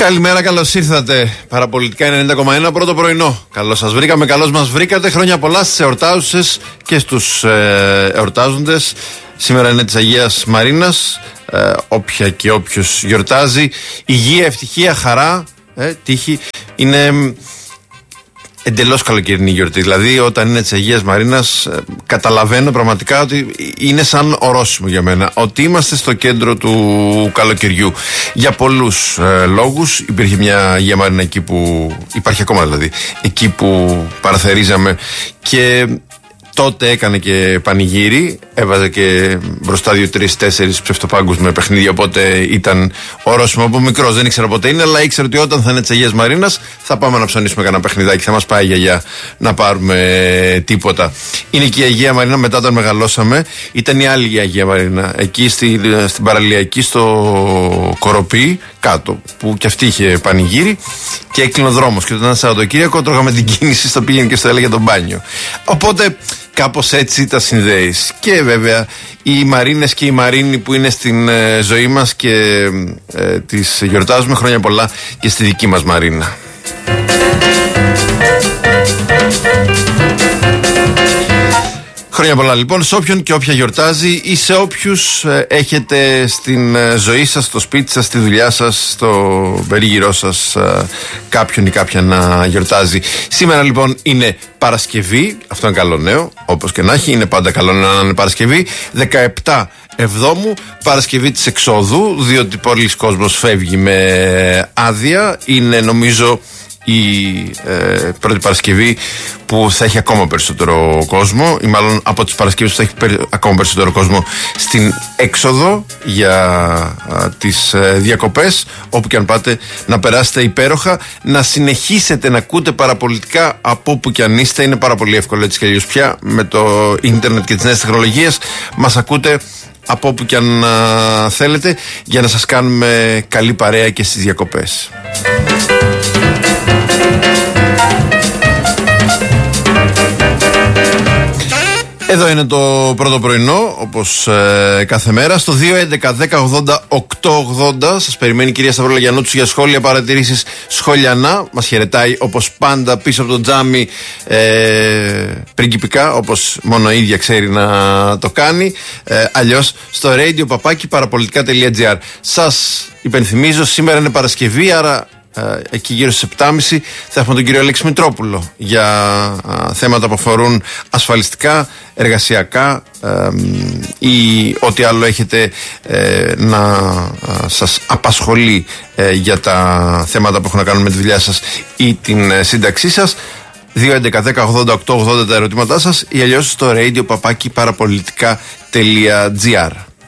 Καλημέρα, καλώς ήρθατε. Παραπολιτικά 90,1 πρώτο πρωινό. Καλώς σας βρήκαμε, καλώς μας βρήκατε. Χρόνια πολλά στις εορτάζουσες και στους εορτάζοντες. Σήμερα είναι της Αγίας Μαρίνας. Όποια και όποιος γιορτάζει. Υγεία, ευτυχία, χαρά, τύχη. Είναι εντελώς καλοκαιρινή γιορτή. Δηλαδή, όταν είναι της Αγίας Μαρίνας, καταλαβαίνω πραγματικά ότι είναι σαν ορόσημο για μένα. Ότι είμαστε στο κέντρο του καλοκαιριού. Για πολλούς λόγους. Υπήρχε μια Αγία Μαρίνα εκεί που. Υπάρχει ακόμα δηλαδή. Εκεί που παραθερίζαμε και. Τότε έκανε και πανηγύρι, έβαζε και μπροστά 2-3-4 ψευτοπάγκους με παιχνίδια. Οπότε ήταν ορόσημο από μικρός. Δεν ήξερα ποτέ είναι, αλλά ήξερα ότι όταν θα είναι της Αγίας Μαρίνας θα πάμε να ψωνίσουμε κανένα παιχνιδάκι. Θα μας πάει η γιαγιά να πάρουμε τίποτα. Είναι και η Αγία Μαρίνα μετά όταν μεγαλώσαμε. Ήταν η άλλη Αγία Μαρίνα. Εκεί στην παραλιακή, στο Κοροπή, κάτω, που κι αυτή είχε πανηγύρι και έκλεινε ο δρόμος. Και όταν ήταν Σαββατοκύριακο, τρώγαμε την κίνηση, στο πήγαινε και στο έλεγε τον μπάνιο. Οπότε. Κάπως έτσι τα συνδέεις. Και βέβαια οι Μαρίνες και οι Μαρίνοι που είναι στην ζωή μας και τις γιορτάζουμε, χρόνια πολλά και στη δική μας Μαρίνα. Χρόνια πολλά λοιπόν σε όποιον και όποια γιορτάζει ή σε όποιους έχετε στην ζωή σας, στο σπίτι σας, στη δουλειά σας, στο περίγυρό σας κάποιον ή κάποια να γιορτάζει. Σήμερα λοιπόν είναι Παρασκευή, αυτό είναι καλό νέο, όπως και να έχει, είναι πάντα καλό νέο να είναι Παρασκευή, 17 Εβδόμου, Παρασκευή της Εξόδου, διότι πολλοί κόσμος φεύγει με άδεια, είναι νομίζω η πρώτη Παρασκευή που θα έχει ακόμα περισσότερο κόσμο, ή μάλλον από τις Παρασκευές που θα έχει ακόμα περισσότερο κόσμο στην έξοδο για τις διακοπές. Όπου και αν πάτε, να περάσετε υπέροχα, να συνεχίσετε να ακούτε παραπολιτικά από όπου και αν είστε. Είναι πάρα πολύ εύκολο έτσι και αλλιώς πια με το ίντερνετ και τις νέες τεχνολογίες. Μας ακούτε από όπου και αν θέλετε, για να σας κάνουμε καλή παρέα και στις διακοπές. Εδώ είναι το πρώτο πρωινό, όπως κάθε μέρα, στο 2.11.10.80.880. Σας περιμένει η κυρία Σταυρούλα Γιαννούτσου για σχόλια, παρατηρήσεις, σχολιανά. Μας χαιρετάει όπως πάντα πίσω από το τζάμι πριγκιπικά, όπως μόνο η ίδια ξέρει να το κάνει. Αλλιώς στο radio@parapolitica.gr. Σας υπενθυμίζω, σήμερα είναι Παρασκευή, άρα εκεί γύρω στις 7.30 θα έχουμε τον κύριο Αλέξη Μητρόπουλο για θέματα που αφορούν ασφαλιστικά, εργασιακά ή ό,τι άλλο έχετε να σας απασχολεί για τα θέματα που έχουν να κάνουν με τη δουλειά σας ή την σύνταξή σας. 2.11.10.80.880 τα ερωτήματά σας, ή αλλιώς στο radio@parapolitica.gr.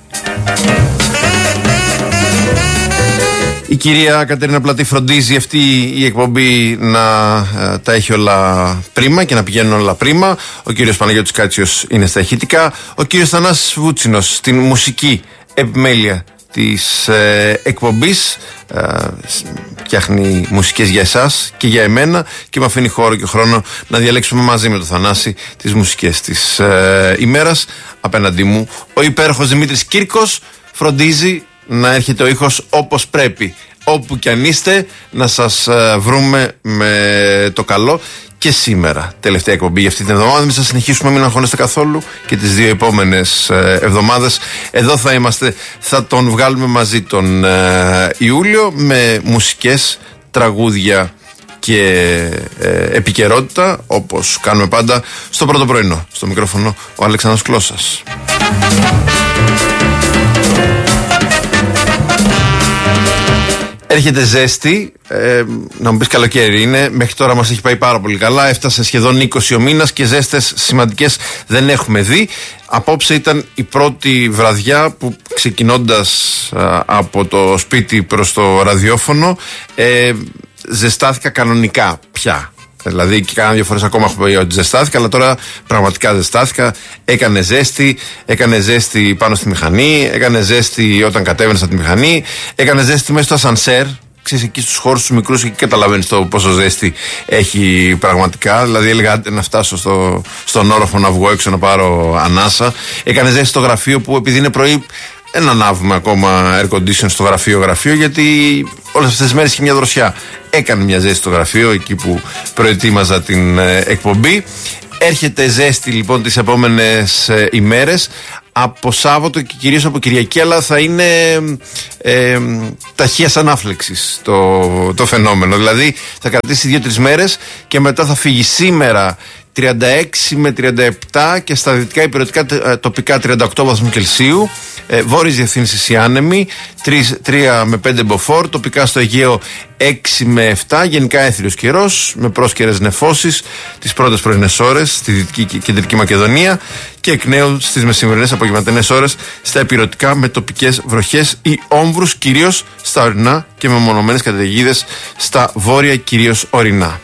Η κυρία Κατερίνα Πλατή φροντίζει αυτή η εκπομπή να τα έχει όλα πρίμα και να πηγαίνουν όλα πρίμα. Ο κύριος Παναγιώτης Κάτσιος είναι στα ηχητικά. Ο κύριος Θανάσης Βούτσινος στην μουσική επιμέλεια της εκπομπής. Φτιάχνει μουσικές για εσάς και για εμένα και με αφήνει χώρο και χρόνο να διαλέξουμε μαζί με τον Θανάση τις μουσικές της ημέρας. Απέναντί μου ο υπέροχος Δημήτρης Κύρκος φροντίζει να έρχεται ο ήχος όπως πρέπει. Όπου κι αν είστε, να σας βρούμε με το καλό. Και σήμερα, τελευταία εκπομπή για αυτή την εβδομάδα. Εμείς θα συνεχίσουμε, μην αγχώνεστε καθόλου, και τις δύο επόμενες εβδομάδες. Εδώ θα είμαστε, θα τον βγάλουμε μαζί τον Ιούλιο με μουσικές, τραγούδια και επικαιρότητα, όπως κάνουμε πάντα στο πρώτο πρωινό. Στο μικρόφωνο ο Αλέξανδρος Κλώσσας. Έρχεται ζέστη, να μου πεις καλοκαίρι είναι, μέχρι τώρα μας έχει πάει πάρα πολύ καλά, έφτασε σχεδόν 20 ο μήνας και ζέστες σημαντικές δεν έχουμε δει. Απόψε ήταν η πρώτη βραδιά που, ξεκινώντας από το σπίτι προς το ραδιόφωνο, ζεστάθηκα κανονικά πια. Δηλαδή και κάνα δύο φορές ακόμα έχω πει ότι ζεστάθηκα, αλλά τώρα πραγματικά ζεστάθηκα. Έκανε ζέστη πάνω στη μηχανή, έκανε ζέστη όταν κατέβαινες από τη μηχανή, έκανε ζέστη μέσα στο ασανσέρ. Ξέρεις, εκεί στους χώρους τους μικρούς, εκεί καταλαβαίνεις το πόσο ζέστη έχει πραγματικά. Δηλαδή έλεγα να φτάσω στον όροφο να βγω έξω να πάρω ανάσα. Έκανε ζέστη στο γραφείο που, επειδή είναι πρωί, δεν ανάβουμε ακόμα air condition στο γραφείο, γιατί όλες αυτές τις μέρες είχε μια δροσιά. Έκανε μια ζέστη στο γραφείο εκεί που προετοίμαζα την εκπομπή. Έρχεται ζέστη λοιπόν τις επόμενες ημέρες, από Σάββατο και κυρίως από Κυριακή, αλλά θα είναι ταχείας ανάφλεξης το φαινόμενο. Δηλαδή θα κρατήσει 2-3 μέρες και μετά θα φύγει σήμερα 36 με 37 και στα δυτικά υπηρετικά τοπικά 38 βαθμούς Κελσίου. Βόρειες διευθύνσεις οι άνεμοι, 3 με 5 μποφόρ, τοπικά στο Αιγαίο 6 με 7, γενικά έθριος καιρός με πρόσκαιρες νεφώσεις τις πρώτες πρωινές ώρες στη Δυτική και Κεντρική Μακεδονία και εκ νέου στις μεσημερινές απογευματινές ώρες στα υπηρετικά με τοπικές βροχές ή όμβρους, κυρίως στα ορεινά και με μονομένες καταιγίδες στα βόρεια, κυρίως ορεινά.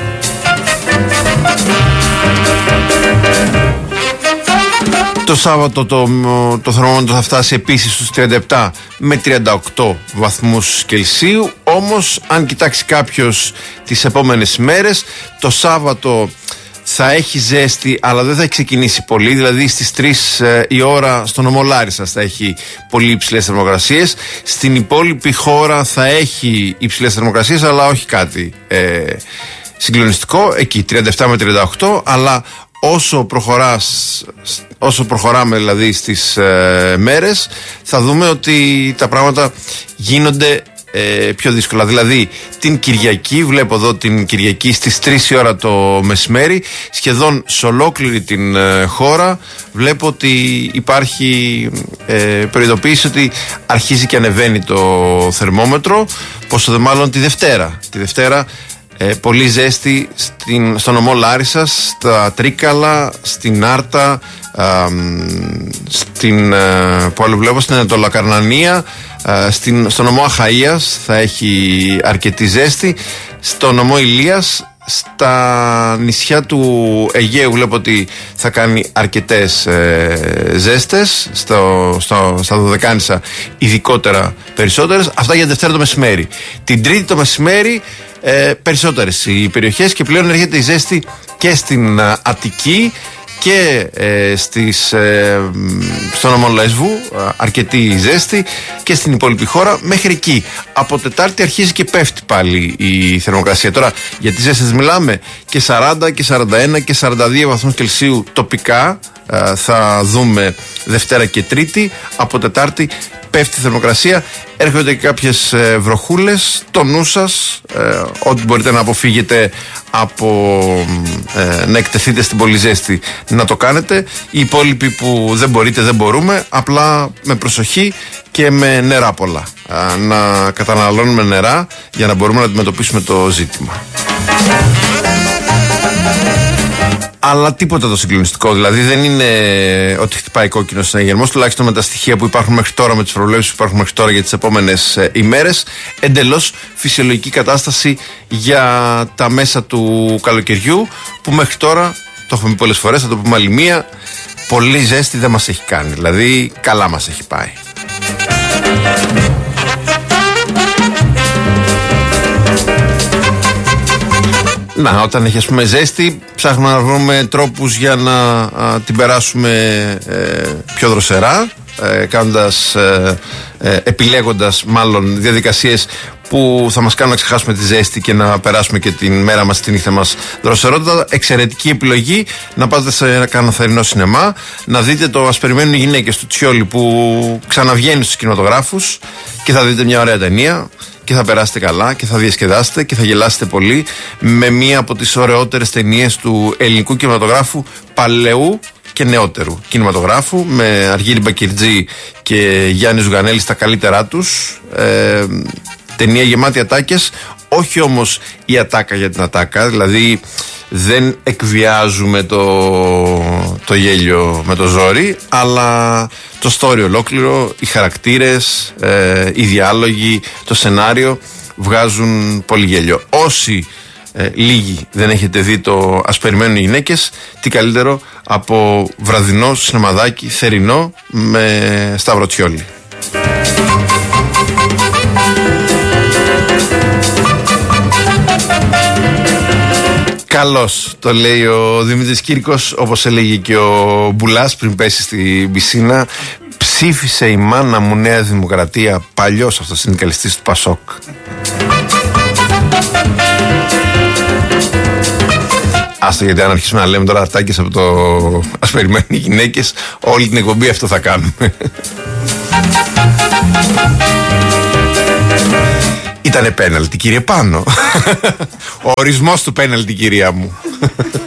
Το Σάββατο το θερμόμετρο θα φτάσει επίσης στους 37 με 38 βαθμούς Κελσίου. Όμως αν κοιτάξει κάποιος τις επόμενες μέρες, το Σάββατο θα έχει ζέστη, αλλά δεν θα έχει ξεκινήσει πολύ. Δηλαδή στις 3 η ώρα στο νομό Λάρισσας θα έχει πολύ υψηλές θερμοκρασίες. Στην υπόλοιπη χώρα θα έχει υψηλές θερμοκρασίες, αλλά όχι κάτι συγκλονιστικό. Εκεί 37 με 38, αλλά όσο προχωράμε δηλαδή στις μέρες, θα δούμε ότι τα πράγματα γίνονται πιο δύσκολα. Δηλαδή την Κυριακή, βλέπω εδώ την Κυριακή στις 3 η ώρα το μεσημέρι, σχεδόν σε ολόκληρη την χώρα βλέπω ότι υπάρχει προειδοποίηση ότι αρχίζει και ανεβαίνει το θερμόμετρο. Πόσο δε μάλλον τη Δευτέρα πολύ ζέστη στο νομό Λάρισσας, στα Τρίκαλα, στην Άρτα, που άλλο βλέπω, στην Ανατολοκαρνανία, στο νομό Αχαΐας θα έχει αρκετή ζέστη, στο νομό Ηλίας, στα νησιά του Αιγαίου βλέπω ότι θα κάνει αρκετές ζέστες, στα Δωδεκάνησα ειδικότερα περισσότερες. Αυτά για Δευτέρα το μεσημέρι. Την Τρίτη το μεσημέρι περισσότερες οι περιοχές και πλέον έρχεται η ζέστη και στην Αττική και στον νομό Λέσβου, αρκετή ζέστη, και στην υπόλοιπη χώρα μέχρι εκεί. Από Τετάρτη αρχίζει και πέφτει πάλι η θερμοκρασία. Τώρα για τις ζέστες μιλάμε και 40 και 41 και 42 βαθμούς Κελσίου τοπικά θα δούμε Δευτέρα και Τρίτη. Από Τετάρτη πέφτει η θερμοκρασία, έρχονται και κάποιες βροχούλες. Το νου σας, ό,τι μπορείτε να αποφύγετε από να εκτεθείτε στην πολύ ζέστη, να το κάνετε. Οι υπόλοιποι που δεν μπορείτε, δεν μπορούμε, απλά με προσοχή και με νερά πολλά, να καταναλώνουμε νερά για να μπορούμε να αντιμετωπίσουμε το ζήτημα. Αλλά τίποτα το συγκλονιστικό. Δηλαδή δεν είναι ότι χτυπάει κόκκινο συναγερμός, τουλάχιστον με τα στοιχεία που υπάρχουν μέχρι τώρα, με τις προβλέψεις που υπάρχουν μέχρι τώρα για τις επόμενες ημέρες. Εντελώς φυσιολογική κατάσταση για τα μέσα του καλοκαιριού, που μέχρι τώρα, το έχουμε πει πολλές φορές, θα το πούμε άλλη μία, πολύ ζέστη δεν μας έχει κάνει. Δηλαδή καλά μας έχει πάει. Να, όταν έχει, ας πούμε, ζέστη, ψάχνουμε να βρούμε τρόπους για να την περάσουμε πιο δροσερά, επιλέγοντας μάλλον διαδικασίες που θα μας κάνουν να ξεχάσουμε τη ζέστη και να περάσουμε και την μέρα μας, τη νύχτα μας δροσερότητα. Εξαιρετική επιλογή να πάτε σε ένα καναθαρινό σινεμά, να δείτε το Ας περιμένουν οι γυναίκες του Τσιόλι, που ξαναβγαίνει στους κινηματογράφους, και θα δείτε μια ωραία ταινία και θα περάσετε καλά και θα διασκεδάσετε και θα γελάσετε πολύ με μία από τις ωραιότερες ταινίες του ελληνικού κινηματογράφου, παλαιού και νεότερου κινηματογράφου, με Αργύρη Μπακυρτζή και Γιάννη Ζουγανέλη στα καλύτερά τους. Ταινία γεμάτη ατάκες, όχι όμως η ατάκα για την ατάκα, δηλαδή δεν εκβιάζουμε το γέλιο με το ζόρι, αλλά το story ολόκληρο, οι χαρακτήρες, οι διάλογοι, το σενάριο βγάζουν πολύ γέλιο. Όσοι λίγοι δεν έχετε δει το Ας περιμένουν οι γυναίκες, τι καλύτερο από βραδινό σινεμαδάκι θερινό με Σταύρο Τσιόλι. Καλώς το λέει ο Δημήτρης Κύρκος, όπως έλεγε και ο Μπουλάς πριν πέσει στην πισίνα. Ψήφισε η μάνα μου Νέα Δημοκρατία, παλιός αυτοσυνδικαλιστής του Πασόκ. Άστο, γιατί αν αρχίσουμε να λέμε τώρα ατάκες από το «Ας περιμένουν οι γυναίκες», όλη την εκπομπή αυτό θα κάνουμε. Ήτανε πέναλτι, κύριε Πάνο. Ο ορισμός του πέναλτι, κυρία μου.